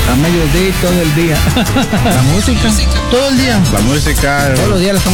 A mediodía y todo el día. La música, todo el día. La música. Todos los días la estamos